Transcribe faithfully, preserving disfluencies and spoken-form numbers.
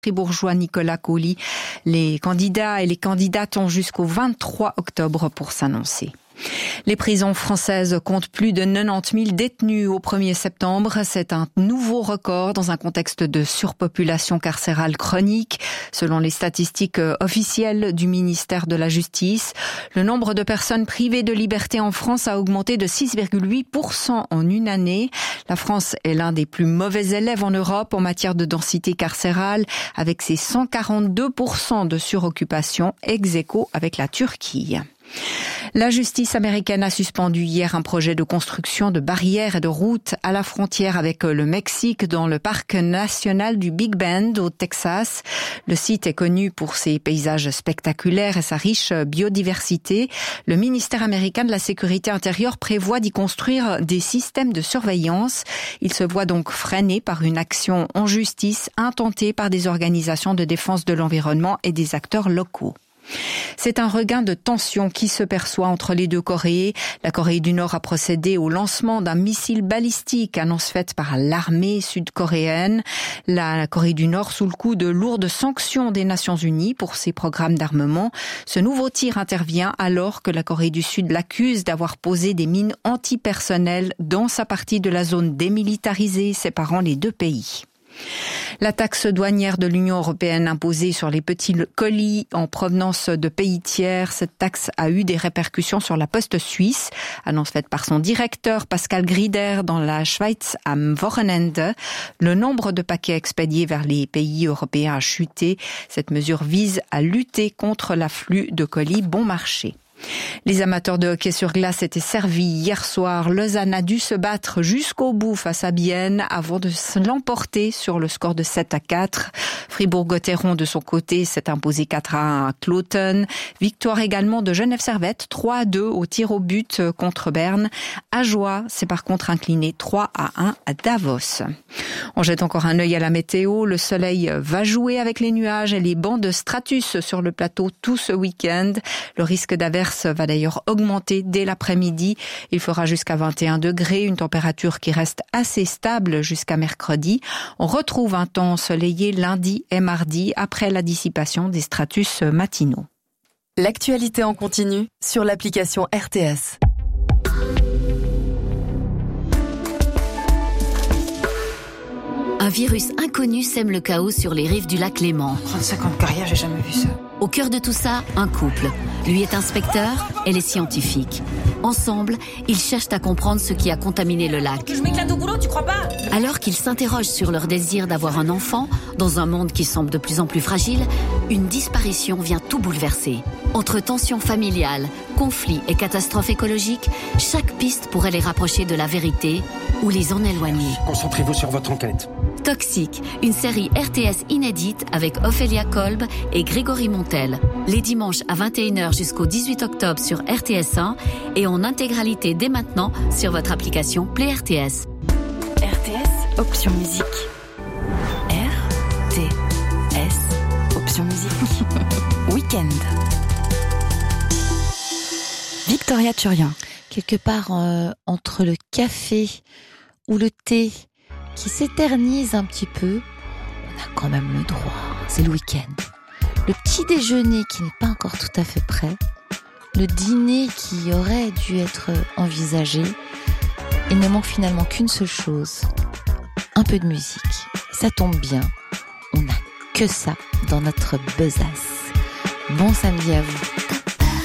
Fribourgeois Nicolas Colli. Les candidats et les candidates ont jusqu'au vingt-trois octobre pour s'annoncer. Les prisons françaises comptent plus de quatre-vingt-dix mille détenus au premier septembre. C'est un nouveau record dans un contexte de surpopulation carcérale chronique. Selon les statistiques officielles du ministère de la Justice, le nombre de personnes privées de liberté en France a augmenté de six virgule huit pour cent en une année. La France est l'un des plus mauvais élèves en Europe en matière de densité carcérale, avec ses cent quarante-deux pour cent de suroccupation, ex aequo avec la Turquie. La justice américaine a suspendu hier un projet de construction de barrières et de routes à la frontière avec le Mexique dans le parc national du Big Bend au Texas. Le site est connu pour ses paysages spectaculaires et sa riche biodiversité. Le ministère américain de la Sécurité intérieure prévoit d'y construire des systèmes de surveillance. Il se voit donc freiné par une action en justice intentée par des organisations de défense de l'environnement et des acteurs locaux. C'est un regain de tension qui se perçoit entre les deux Corées. La Corée du Nord a procédé au lancement d'un missile balistique, annonce faite par l'armée sud-coréenne. La Corée du Nord sous le coup de lourdes sanctions des Nations Unies pour ses programmes d'armement. Ce nouveau tir intervient alors que la Corée du Sud l'accuse d'avoir posé des mines antipersonnelles dans sa partie de la zone démilitarisée séparant les deux pays. La taxe douanière de l'Union européenne imposée sur les petits colis en provenance de pays tiers, cette taxe a eu des répercussions sur la Poste suisse, annonce faite par son directeur Pascal Grieder dans la Schweiz am Wochenende. Le nombre de paquets expédiés vers les pays européens a chuté. Cette mesure vise à lutter contre l'afflux de colis bon marché. Les amateurs de hockey sur glace étaient servis hier soir. Lausanne a dû se battre jusqu'au bout face à Bienne avant de l'emporter sur le score de sept à quatre. Fribourg-Gotteron de son côté s'est imposé quatre à un à Cloton. Victoire également de Genève Servette trois à deux au tir au but contre Berne. Ajoie s'est par contre incliné trois à un à Davos. On jette encore un œil à la météo. Le soleil va jouer avec les nuages et les bancs de stratus sur le plateau tout ce week-end. Le risque d'averse va d'ailleurs augmenter dès l'après-midi. Il fera jusqu'à vingt et un degrés, une température qui reste assez stable jusqu'à mercredi. On retrouve un temps ensoleillé lundi et mardi après la dissipation des stratus matinaux. L'actualité en continu sur l'application R T S. Un virus inconnu sème le chaos sur les rives du lac Léman. trente-cinq ans de carrière, j'ai jamais vu ça. Au cœur de tout ça, un couple. Lui est inspecteur, elle est scientifique. Ensemble, ils cherchent à comprendre ce qui a contaminé le lac. Je m'éclate au boulot, tu crois pas? Alors qu'ils s'interrogent sur leur désir d'avoir un enfant, dans un monde qui semble de plus en plus fragile, une disparition vient tout bouleverser. Entre tensions familiales, conflits et catastrophes écologiques, chaque piste pourrait les rapprocher de la vérité ou les en éloigner. Concentrez-vous sur votre enquête. Toxique, une série R T S inédite avec Ophélia Kolb et Grégory Montel. Les dimanches à vingt et une heures jusqu'au dix-huit octobre sur R T S un et en intégralité dès maintenant sur votre application Play R T S. R T S, option musique. R T S, option musique. Week-end. Victoria Turian. Quelque part euh, entre le café ou le thé qui s'éternise un petit peu, on a quand même le droit, c'est le week-end. Le petit déjeuner qui n'est pas encore tout à fait prêt, le dîner qui aurait dû être envisagé, il ne manque finalement qu'une seule chose, un peu de musique. Ça tombe bien, on n'a que ça dans notre besace. Bon samedi à vous.